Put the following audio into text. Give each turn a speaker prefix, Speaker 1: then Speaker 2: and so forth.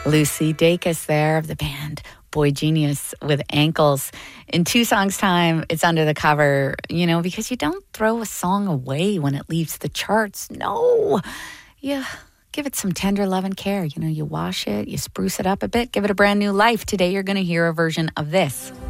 Speaker 1: Lucy Dacus there of the band Boy Genius with Ankles. In 2 songs' time, it's under the cover, because you don't throw a song away when it leaves the charts. No. You give it some tender love and care. You wash it, you spruce it up a bit, give it a brand new life. Today, you're going to hear a version of this.